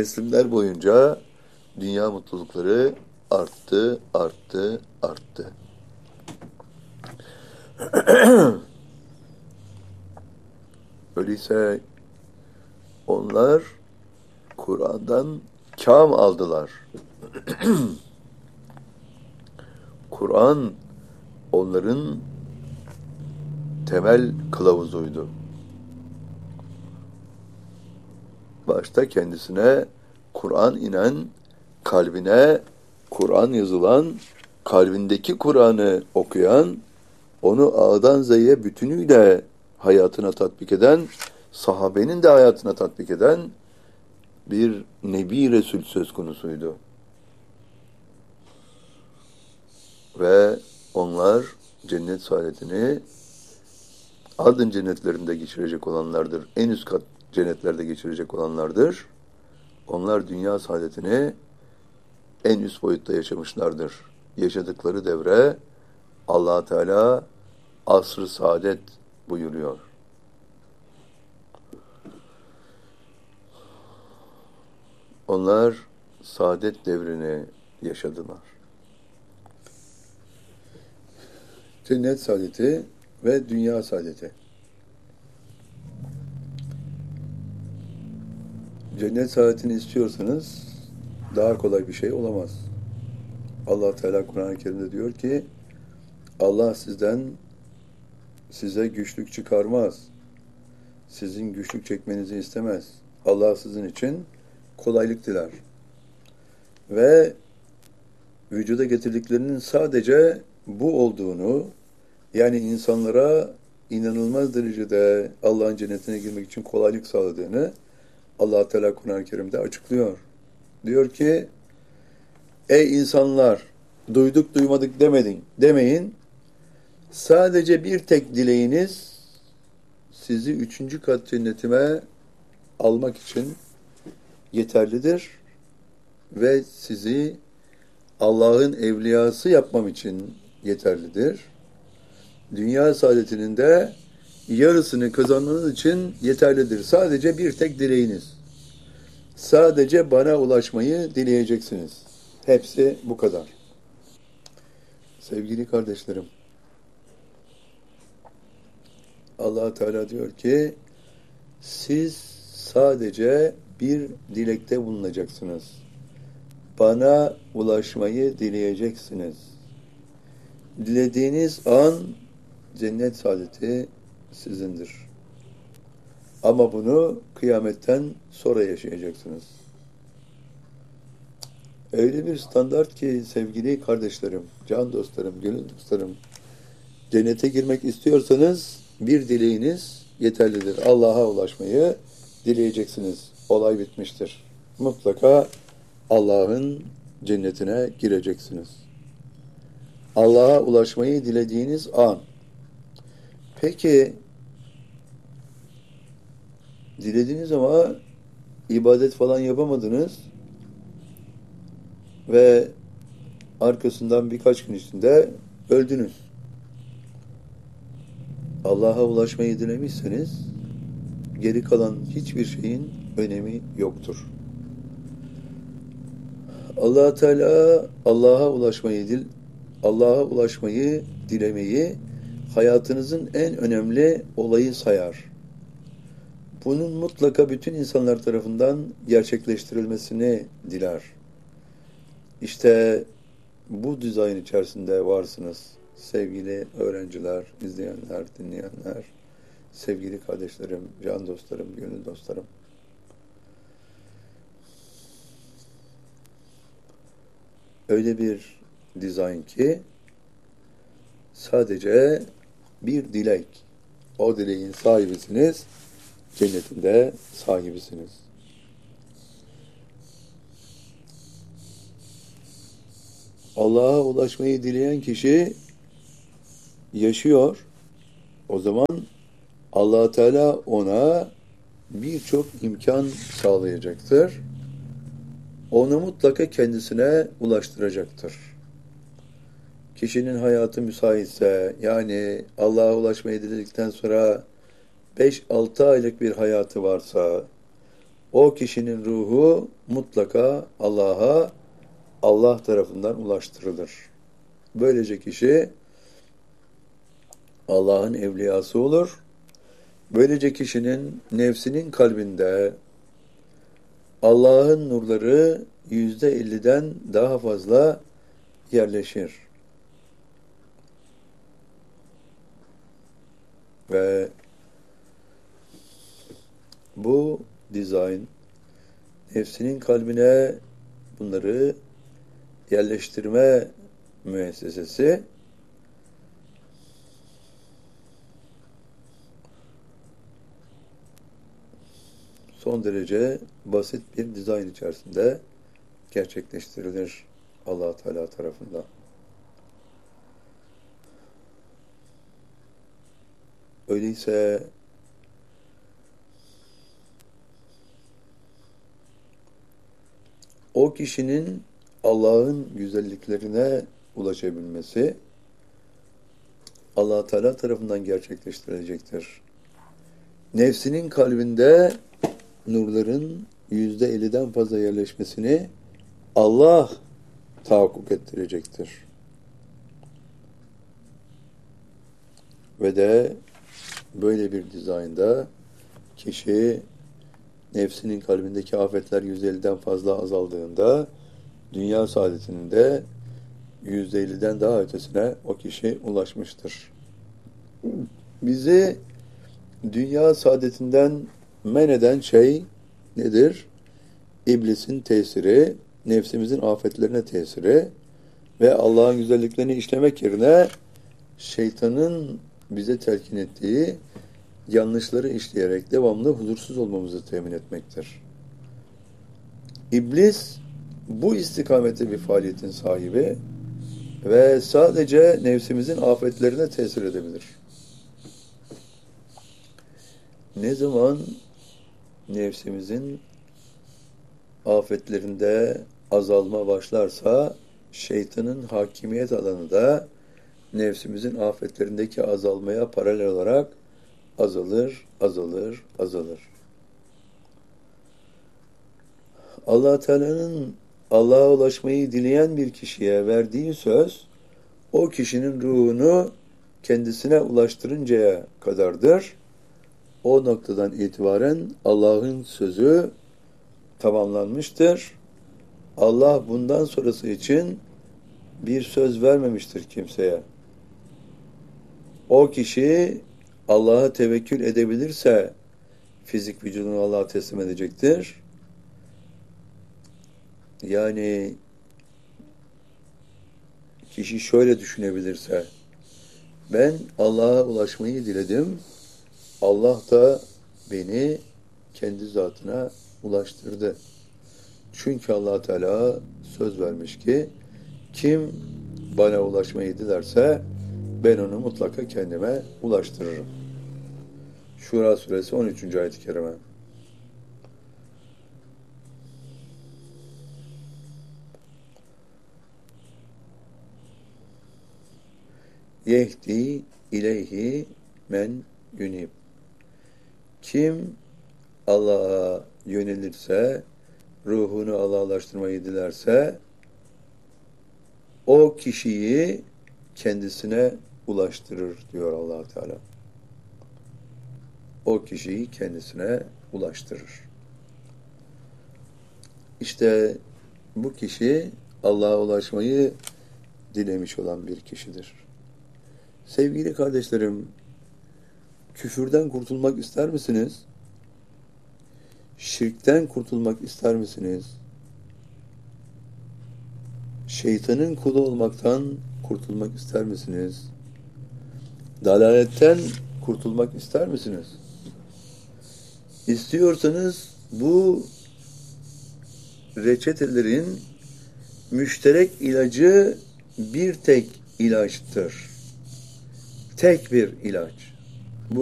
Neslimler boyunca dünya mutlulukları arttı, arttı, arttı. Öyleyse onlar Kur'an'dan kâm aldılar. Kur'an onların temel kılavuzuydu. Başta kendisine Kur'an inen, kalbine Kur'an yazılan, kalbindeki Kur'an'ı okuyan, onu A'dan Z'ye bütünüyle hayatına tatbik eden, sahabenin de hayatına tatbik eden bir Nebi Resul söz konusuydu. Ve onlar cennet saadetini ardın cennetlerinde geçirecek olanlardır. En üst kat cennetlerde geçirecek olanlardır. Onlar dünya saadetini en üst boyutta yaşamışlardır. Yaşadıkları devre Allah Teala asr-ı saadet buyuruyor. Onlar saadet devrini yaşadılar. Cennet saadeti ve dünya saadeti. Cennet saadetini istiyorsanız daha kolay bir şey olamaz. Allah Teala Kur'an-ı Kerim'de diyor ki Allah size güçlük çıkarmaz. Sizin güçlük çekmenizi istemez. Allah sizin için kolaylık diler. Ve vücuda getirdiklerinin sadece bu olduğunu, yani insanlara inanılmaz derecede Allah'ın cennetine girmek için kolaylık sağladığını Allah Teala Kur'an-ı Kerim'de açıklıyor. Diyor ki, ey insanlar, duyduk duymadık demeyin. Sadece bir tek dileğiniz sizi 3. kat cennetime almak için yeterlidir ve sizi Allah'ın evliyası yapmam için yeterlidir. Dünya saadetinin de yarısını kazanmanız için yeterlidir. Sadece bir tek dileğiniz. Sadece bana ulaşmayı dileyeceksiniz. Hepsi bu kadar. Sevgili kardeşlerim, Allah Teala diyor ki, siz sadece bir dilekte bulunacaksınız. Bana ulaşmayı dileyeceksiniz. Dilediğiniz an cennet saadeti sizindir. Ama bunu kıyametten sonra yaşayacaksınız. Öyle bir standart ki sevgili kardeşlerim, can dostlarım, gönül dostlarım, cennete girmek istiyorsanız bir dileğiniz yeterlidir. Allah'a ulaşmayı dileyeceksiniz. Olay bitmiştir. Mutlaka Allah'ın cennetine gireceksiniz. Allah'a ulaşmayı dilediğiniz an. Peki, dilediniz ama ibadet falan yapamadınız ve arkasından birkaç gün içinde öldünüz. Allah'a ulaşmayı dilemişseniz geri kalan hiçbir şeyin önemi yoktur. Allah Teala Allah'a ulaşmayı dilemeyi hayatınızın en önemli olayı sayar. Bunun mutlaka bütün insanlar tarafından gerçekleştirilmesini diler. İşte bu dizayn içerisinde varsınız sevgili öğrenciler, izleyenler, dinleyenler, sevgili kardeşlerim, can dostlarım, gönül dostlarım. Öyle bir dizayn ki sadece bir dilek. O dileğin sahibisiniz, cennetinde sahibisiniz. Allah'a ulaşmayı dileyen kişi yaşıyor. O zaman Allah Teala ona birçok imkan sağlayacaktır. Onu mutlaka kendisine ulaştıracaktır. Kişinin hayatı müsaitse, yani Allah'a ulaşmayı diledikten sonra 5-6 aylık bir hayatı varsa, o kişinin ruhu mutlaka Allah tarafından ulaştırılır. Böylece kişi Allah'ın evliyası olur. Böylece kişinin nefsinin kalbinde Allah'ın nurları %50'den daha fazla yerleşir. Ve bu dizayn nefsinin kalbine bunları yerleştirme müessesesi son derece basit bir dizayn içerisinde gerçekleştirilir Allah Teala tarafından. Öyleyse o kişinin Allah'ın güzelliklerine ulaşabilmesi Allah Teala tarafından gerçekleştirilecektir. Nefsinin kalbinde nurların %50'den fazla yerleşmesini Allah tahakkuk ettirecektir. Ve de böyle bir dizaynda kişi nefsinin kalbindeki afetler 150'den fazla azaldığında dünya saadetinin de %50'den daha ötesine o kişi ulaşmıştır. Bizi dünya saadetinden men eden şey nedir? İblisin tesiri, nefsimizin afetlerine tesiri ve Allah'ın güzelliklerini işlemek yerine şeytanın bize telkin ettiği yanlışları işleyerek devamlı huzursuz olmamızı temin etmektir. İblis bu istikamette bir faaliyetin sahibi ve sadece nefsimizin afetlerine tesir edebilir. Ne zaman nefsimizin afetlerinde azalma başlarsa şeytanın hakimiyet alanı da nefsimizin afetlerindeki azalmaya paralel olarak azalır. Allah Teala'nın Allah'a ulaşmayı dileyen bir kişiye verdiği söz o kişinin ruhunu kendisine ulaştırıncaya kadardır. O noktadan itibaren Allah'ın sözü tamamlanmıştır. Allah bundan sonrası için bir söz vermemiştir kimseye. O kişi Allah'a tevekkül edebilirse fizik vücudunu Allah'a teslim edecektir. Yani kişi şöyle düşünebilirse, ben Allah'a ulaşmayı diledim, Allah da beni kendi zatına ulaştırdı. Çünkü Allah Teala söz vermiş ki, kim bana ulaşmayı dilerse ben onu mutlaka kendime ulaştırırım. Şura suresi 13. ayet-i kerime. Yehdi ileyhi men yunib. Kim Allah'a yönelirse, ruhunu Allah'laştırmayı dilerse, o kişiyi kendisine ulaştırır diyor Allah Teala. O kişiyi kendisine ulaştırır. İşte bu kişi Allah'a ulaşmayı dilemiş olan bir kişidir. Sevgili kardeşlerim, küfürden kurtulmak ister misiniz? Şirkten kurtulmak ister misiniz? Şeytanın kulu olmaktan kurtulmak ister misiniz? Dalaletten kurtulmak ister misiniz? İstiyorsanız bu reçetelerin müşterek ilacı bir tek ilaçtır. Tek bir ilaç.